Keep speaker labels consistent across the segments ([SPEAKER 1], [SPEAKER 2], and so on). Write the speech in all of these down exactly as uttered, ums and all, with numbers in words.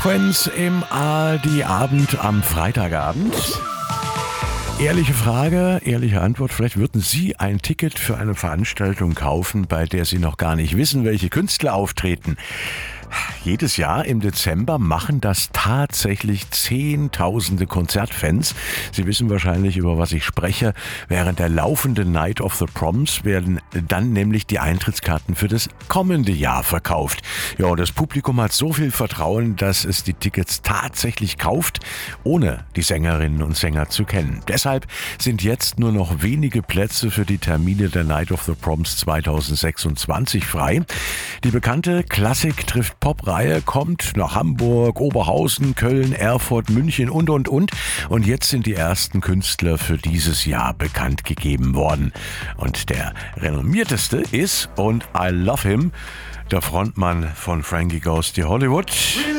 [SPEAKER 1] Friends im A R D-Abend am Freitagabend. Ehrliche Frage, ehrliche Antwort. Vielleicht würden Sie ein Ticket für eine Veranstaltung kaufen, bei der Sie noch gar nicht wissen, welche Künstler auftreten. Jedes Jahr im Dezember machen das tatsächlich Zehntausende Konzertfans. Sie wissen wahrscheinlich, über was ich spreche. Während der laufenden Night of the Proms werden dann nämlich die Eintrittskarten für das kommende Jahr verkauft. Ja, und das Publikum hat so viel Vertrauen, dass es die Tickets tatsächlich kauft, ohne die Sängerinnen und Sänger zu kennen. Deshalb sind jetzt nur noch wenige Plätze für die Termine der Night of the Proms zweitausendsechsundzwanzig frei. Die bekannte Klassik trifft Pop-Reihe kommt nach Hamburg, Oberhausen, Köln, Erfurt, München und, und, und. Und jetzt sind die ersten Künstler für dieses Jahr bekannt gegeben worden. Und der renommierteste ist, und I love him, der Frontmann von Frankie Goes to Hollywood.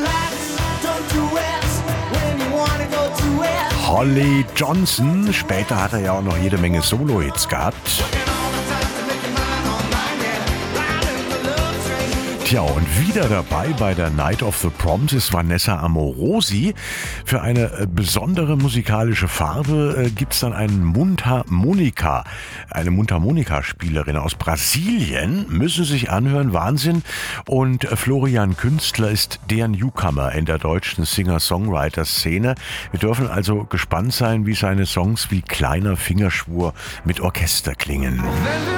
[SPEAKER 1] Holly Johnson. Später hat er ja auch noch jede Menge Solo-Hits gehabt. Tja, und wieder dabei bei der Night of the Proms ist Vanessa Amorosi. Für eine besondere musikalische Farbe äh, gibt es dann einen Mundharmonika, eine Mundharmonika-Spielerin aus Brasilien. Müssen sich anhören, Wahnsinn. Und Florian Künstler ist der Newcomer in der deutschen Singer-Songwriter-Szene. Wir dürfen also gespannt sein, wie seine Songs wie Kleiner Fingerschwur mit Orchester klingen.